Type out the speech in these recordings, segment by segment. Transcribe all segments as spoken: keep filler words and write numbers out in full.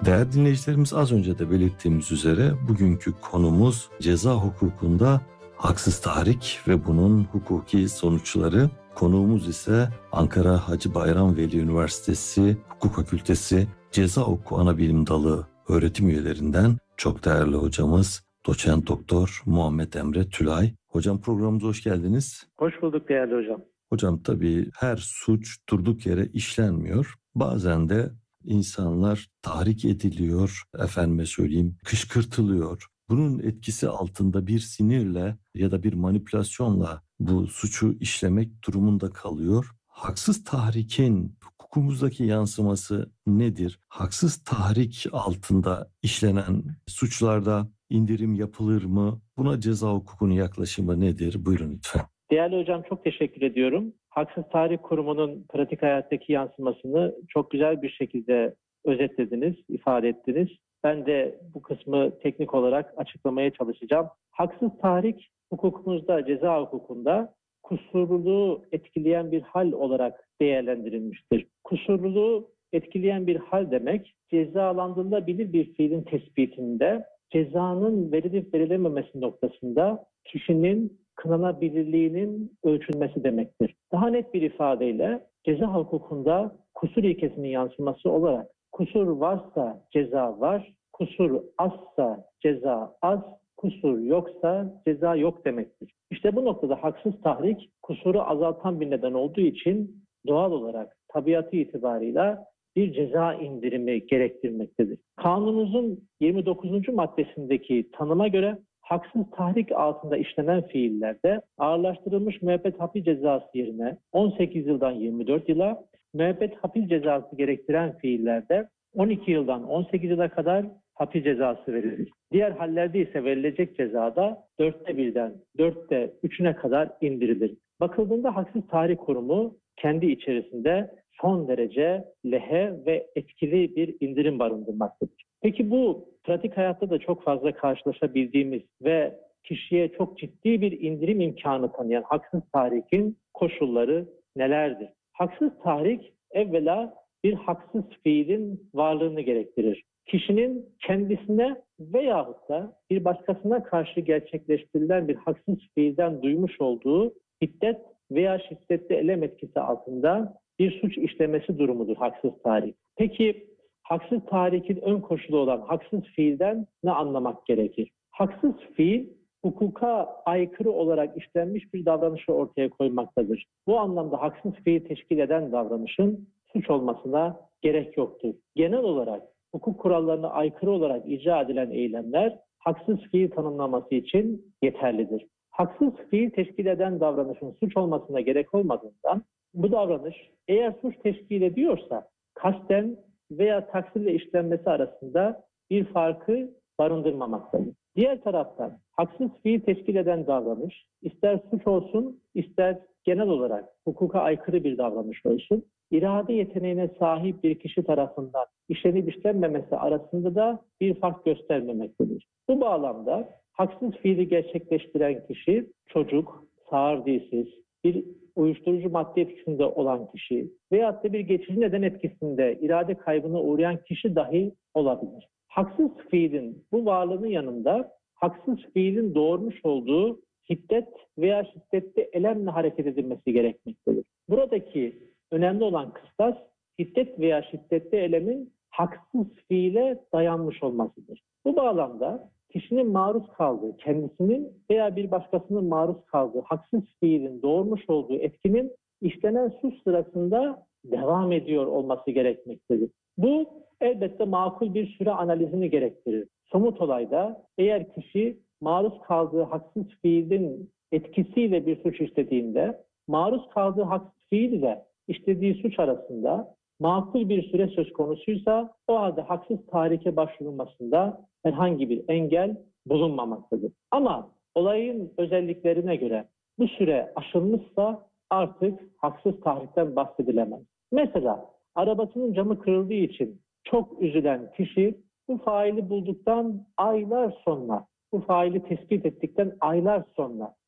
Değerli dinleyicilerimiz, az önce de belirttiğimiz üzere bugünkü konumuz ceza hukukunda haksız tahrik ve bunun hukuki sonuçları. Konuğumuz ise Ankara Hacı Bayram Veli Üniversitesi Hukuk Fakültesi Ceza Hukuku Anabilim Dalı öğretim üyelerinden çok değerli hocamız Doçent Doktor Muhammed Emre Tülay. Hocam, programımıza hoş geldiniz. Hoş bulduk değerli hocam. Hocam, tabii her suç durduk yere işlenmiyor. Bazen de İnsanlar tahrik ediliyor, efendime söyleyeyim, kışkırtılıyor. Bunun etkisi altında bir sinirle ya da bir manipülasyonla bu suçu işlemek durumunda kalıyor. Haksız tahrikin hukukumuzdaki yansıması nedir? Haksız tahrik altında işlenen suçlarda indirim yapılır mı? Buna ceza hukukunun yaklaşımı nedir? Buyurun lütfen. Değerli hocam, çok teşekkür ediyorum. Haksız tahrik kurumunun pratik hayattaki yansımasını çok güzel bir şekilde özetlediniz, ifade ettiniz. Ben de bu kısmı teknik olarak açıklamaya çalışacağım. Haksız tahrik hukukumuzda, ceza hukukunda kusurluluğu etkileyen bir hal olarak değerlendirilmiştir. Kusurluluğu etkileyen bir hal demek, cezalandırılabilir bir fiilin tespitinde cezanın verilip verilememesi noktasında kişinin kınanabilirliğinin ölçülmesi demektir. Daha net bir ifadeyle ceza hukukunda kusur ilkesinin yansıması olarak kusur varsa ceza var, kusur azsa ceza az, kusur yoksa ceza yok demektir. İşte bu noktada haksız tahrik kusuru azaltan bir neden olduğu için doğal olarak tabiatı itibarıyla bir ceza indirimi gerektirmektedir. Kanunumuzun yirmi dokuzuncu maddesindeki tanıma göre haksız tahrik altında işlenen fiillerde ağırlaştırılmış müebbet hapis cezası yerine on sekiz yıldan yirmi dört yıla, müebbet hapis cezası gerektiren fiillerde on iki yıldan on sekiz yıla kadar hapis cezası verilir. Diğer hallerde ise verilecek cezada dörtte birden dörtte üçüne kadar indirilir. Bakıldığında haksız tahrik kurumu kendi içerisinde son derece lehe ve etkili bir indirim barındırmaktadır. Peki bu pratik hayatta da çok fazla karşılaşabildiğimiz ve kişiye çok ciddi bir indirim imkanı tanıyan haksız tahrikin koşulları nelerdir? Haksız tahrik evvela bir haksız fiilin varlığını gerektirir. Kişinin kendisine veyahut da bir başkasına karşı gerçekleştirilen bir haksız fiilden duymuş olduğu şiddet veya şiddetli elem etkisi altında bir suç işlemesi durumudur haksız tahrik. Peki haksız tahrikin ön koşulu olan haksız fiilden ne anlamak gerekir? Haksız fiil hukuka aykırı olarak işlenmiş bir davranışı ortaya koymaktadır. Bu anlamda haksız fiil teşkil eden davranışın suç olmasına gerek yoktur. Genel olarak hukuk kurallarına aykırı olarak icra edilen eylemler haksız fiil tanımlaması için yeterlidir. Haksız fiil teşkil eden davranışın suç olmasına gerek olmadığından bu davranış eğer suç teşkil ediyorsa kasten veya taksirle işlenmesi arasında bir farkı barındırmamaktadır. Diğer taraftan haksız fiil teşkil eden davranış ister suç olsun ister genel olarak hukuka aykırı bir davranış olsun, irade yeteneğine sahip bir kişi tarafından işlenip işlenmemesi arasında da bir fark göstermemektedir. Bu bağlamda haksız fiili gerçekleştiren kişi çocuk, sağır dilsiz, bir uyuşturucu madde etkisinde olan kişi veyahut da bir geçici neden etkisinde irade kaybına uğrayan kişi dahi olabilir. Haksız fiilin bu varlığının yanında haksız fiilin doğurmuş olduğu şiddet veya şiddetli elemle hareket edilmesi gerekmektedir. Buradaki önemli olan kıstas şiddet veya şiddetli elemin haksız fiile dayanmış olmasıdır. Bu bağlamda kişinin maruz kaldığı, kendisinin veya bir başkasının maruz kaldığı haksız fiilin doğurmuş olduğu etkinin işlenen suç sırasında devam ediyor olması gerekmektedir. Bu elbette makul bir süre analizini gerektirir. Somut olayda eğer kişi maruz kaldığı haksız fiilin etkisiyle bir suç işlediğinde, maruz kaldığı haksız fiil ile işlediği suç arasında makul bir süre söz konusuysa o halde haksız tahrike başvurulmasında herhangi bir engel bulunmamaktadır. Ama olayın özelliklerine göre bu süre aşılmışsa artık haksız tahrikten bahsedilemez. Mesela arabasının camı kırıldığı için çok üzülen kişi bu faili bulduktan aylar sonra, bu faili tespit ettikten aylar sonra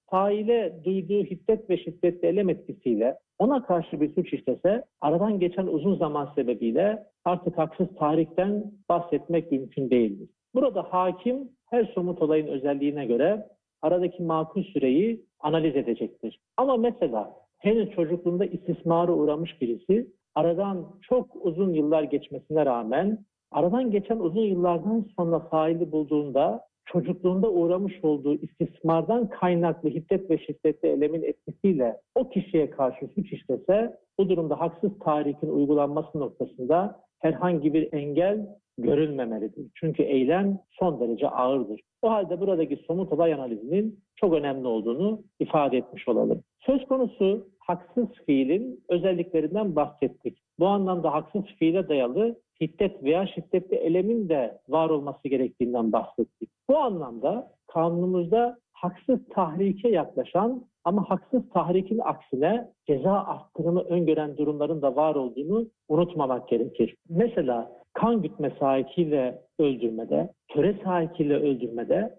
faile duyduğu hiddet ve şiddetli elem etkisiyle ona karşı bir suç işlese, aradan geçen uzun zaman sebebiyle artık haksız tahrikten bahsetmek mümkün değildir. Burada hakim her somut olayın özelliğine göre aradaki makul süreyi analiz edecektir. Ama mesela henüz çocukluğunda istismara uğramış birisi aradan çok uzun yıllar geçmesine rağmen aradan geçen uzun yıllardan sonra faili bulduğunda çocukluğunda uğramış olduğu istismardan kaynaklı hiddet ve şiddetli elemin etkisiyle o kişiye karşı suç işlese, bu durumda haksız tahrikin uygulanması noktasında herhangi bir engel görülmemelidir. Çünkü eylem son derece ağırdır. O halde buradaki somut olay analizinin çok önemli olduğunu ifade etmiş olalım. Söz konusu haksız fiilin özelliklerinden bahsettik. Bu anlamda haksız fiile dayalı hiddet veya şiddetli elemin de var olması gerektiğinden bahsettik. Bu anlamda kanunumuzda haksız tahrike yaklaşan ama haksız tahrikin aksine ceza arttırımı öngören durumların da var olduğunu unutmamak gerekir. Mesela kan gütme sahikiyle öldürmede, töre sahikiyle öldürmede